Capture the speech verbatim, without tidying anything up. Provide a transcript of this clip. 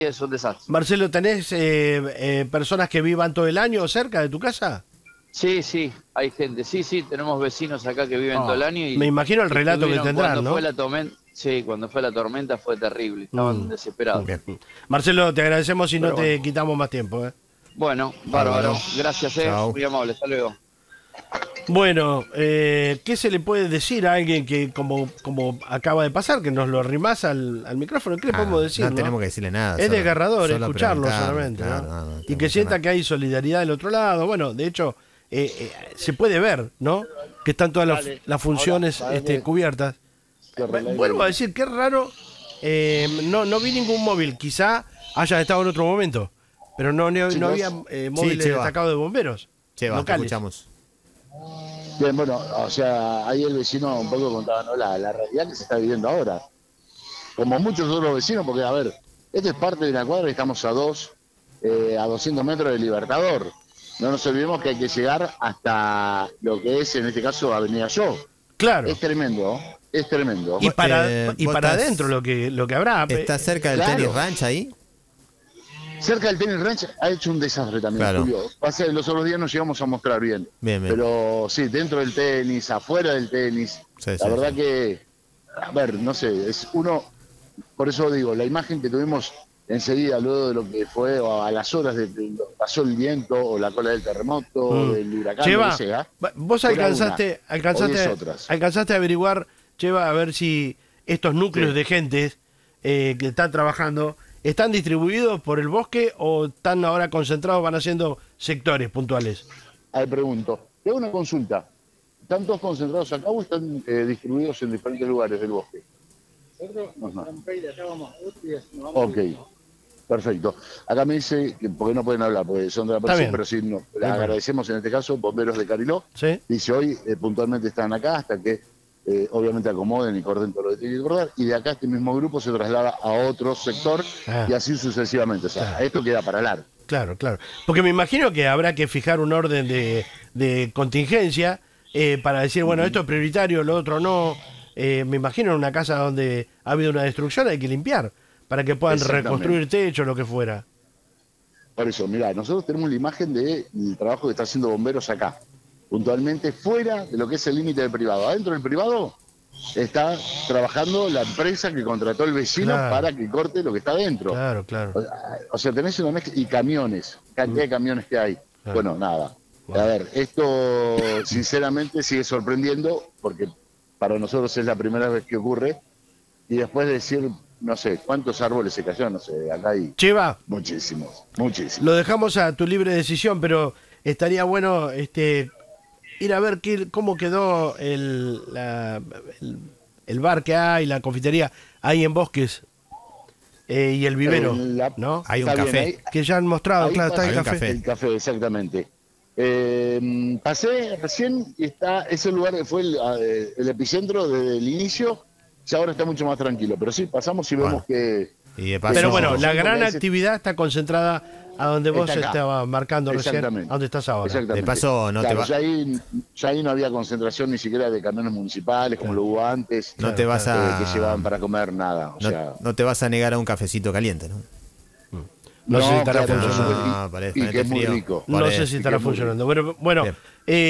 es un desastre. Marcelo, ¿tenés eh, eh, personas que vivan todo el año cerca de tu casa? Sí, sí, hay gente. Sí, sí, tenemos vecinos acá que viven Oh, todo el año. Y me imagino el relato que tendrán, cuando ¿no? fue la tormenta, sí, cuando fue la tormenta fue terrible. Estaban Mm, desesperados. bien. Marcelo, te agradecemos y no Pero te bueno. quitamos más tiempo. ¿eh? Bueno, Bárbaro. bárbaro. Gracias, eh. Chau. Muy amable. Hasta luego. Bueno, eh, ¿qué se le puede decir a alguien que, como, como acaba de pasar, que nos lo arrimás al, al micrófono? ¿Qué le Ah, podemos decir? no ¿no? tenemos que decirle nada. Es solo- desgarrador solo escucharlo preguntarle, solamente, claro, ¿no? no, no, Y tenemos que que sienta hacer que hay solidaridad del otro lado. Bueno, de hecho, eh, eh, se puede ver, ¿no? Que están todas las, Dale. las funciones Ahora, este, dale. cubiertas. Que releve. Vuelvo a decir, qué raro. eh, no, no vi ningún móvil. Quizá haya estado en otro momento. Pero no, no, no Chicos. había eh, móviles Cheva. destacados de bomberos. Cheva, te locales. escuchamos. Bien, bueno, o sea, ahí el vecino un poco contaba, ¿no? La, la realidad que se está viviendo ahora. Como muchos otros vecinos, porque, a ver, esta es parte de una cuadra y estamos a dos, eh, a doscientos metros del Libertador. No nos olvidemos que hay que llegar hasta lo que es, en este caso, Avenida Yo. Claro. Es tremendo, es tremendo. Y para, Eh, y vos para estás- adentro lo que, lo que habrá. ¿Está eh, cerca del claro. tenis ranch ahí? Cerca del tenis ranch ha hecho un desastre también, Claro. Julio. Pasa que los otros días nos llegamos a mostrar bien. Bien, bien. Pero sí, dentro del tenis, afuera del tenis. Sí, la sí, verdad sí. que, a ver, no sé, es uno, por eso digo, la imagen que tuvimos enseguida, luego de lo que fue o a las horas de que pasó el viento o la cola del terremoto, Mm. del huracán, Cheva, lo que sea. vos fuera alcanzaste, una, o diez alcanzaste, otras. alcanzaste a averiguar, Cheva, a ver si estos núcleos Sí. de gente eh, que están trabajando están distribuidos por el bosque o están ahora concentrados, van haciendo sectores puntuales. Ahí pregunto, te hago una consulta. ¿Están todos concentrados acá o están eh, distribuidos en diferentes lugares del bosque? Ajá. Ok, perfecto. Acá me dice, que porque no pueden hablar, porque son de la Está persona, bien. pero sí, no, le Bien. agradecemos en este caso, bomberos de Cariló. ¿Sí? Dice, hoy eh, puntualmente están acá hasta que eh, obviamente acomoden y corten todo lo que tienen que cortar. Y de acá este mismo grupo se traslada a otro sector Ah. y así sucesivamente. O sea, Claro. esto queda para largo. Claro, claro. Porque me imagino que habrá que fijar un orden de, de contingencia eh, para decir, bueno, esto es prioritario, lo otro no. Eh, me imagino en una casa donde ha habido una destrucción hay que limpiar para que puedan Exactamente. reconstruir techo, lo que fuera. Por eso, mirá, nosotros tenemos la imagen del trabajo que está haciendo bomberos acá, puntualmente fuera de lo que es el límite del privado. Adentro del privado está trabajando la empresa que contrató el vecino Claro. para que corte lo que está dentro. Claro, claro. O sea, tenés una mezcla y camiones, cantidad de camiones que hay. Claro. Bueno, nada. Bueno. A ver, esto sinceramente sigue sorprendiendo porque para nosotros es la primera vez que ocurre y después de decir, no sé, cuántos árboles se cayeron, no sé, acá hay Cheva, muchísimos, muchísimos. lo dejamos a tu libre decisión, pero estaría bueno este ir a ver qué, cómo quedó el, la- el, el bar que hay, la confitería, ahí en Bosques eh, y el vivero, Eh, la- ¿no? Hay un Está bien, café. ahí- Que ya han mostrado, Ahí claro, está pasa el Hay un café. café. El café, exactamente. Eh, pasé recién y está ese lugar que fue el, eh, el epicentro desde el inicio, ya ahora está mucho más tranquilo. Pero sí, pasamos y vemos Bueno. que... Y de paso, Pero bueno, la porque gran ese- actividad está concentrada a donde vos Está acá. estabas marcando recién, a Exactamente. donde estás ahora. Exactamente. De paso, no te Claro, va- ya, ahí, ya ahí no había concentración ni siquiera de camiones municipales como lo hubo antes, no te vas eh, a... que llevaban para comer nada. O no, sea, no te vas a negar a un cafecito caliente, ¿no? No sé si estará claro, funcionando. y- Ah, parece- y que es muy frío. rico. No Por sé eso. si estará Y que es muy funcionando. Bueno, bueno Bien. eh,